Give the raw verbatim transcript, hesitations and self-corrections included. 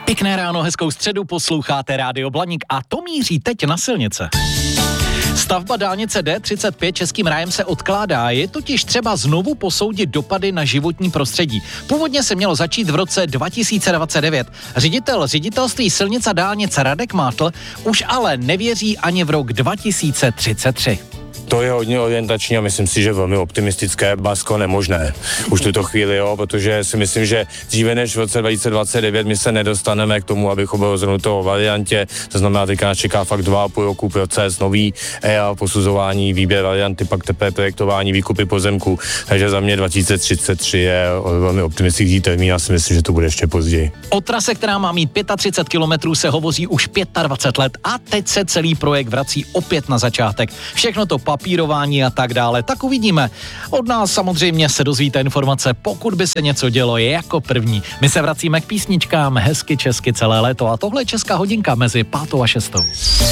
Pěkné ráno, hezkou středu, posloucháte Rádio Blaník a to míří teď na silnice. Stavba dálnice D třicet pět Českým rájem se odkládá, je totiž třeba znovu posoudit dopady na životní prostředí. Původně se mělo začít v roce dva tisíce dvacet devět. Ředitel ředitelství silnic a dálnic Radek Mátl už ale nevěří ani v rok dva tisíce třicet tři. To je hodně orientační a myslím si, že velmi optimistické, basko nemožné už tuto chvíli, jo, protože si myslím, že dříve než v roce dva tisíce dvacet devět my se nedostaneme k tomu, abychom byli rozhodnuti o variantě, to znamená, teďka nás čeká fakt dva a půl roku proces, nový E A, posuzování, výběr varianty, pak teprve projektování, výkupy pozemků, takže za mě dva tisíce třicet tři je velmi optimistický termín a si myslím, že to bude ještě později. O trase, která má mít třicet pět kilometrů, se hovoří už dvacet pět let a teď se celý projekt vrací opět na začátek. Všechno to papírování a tak dále, tak uvidíme. Od nás samozřejmě se dozvíte informace, pokud by se něco dělo, je jako první. My se vracíme k písničkám hezky česky celé léto a tohle je Česká hodinka mezi pátou a šestou.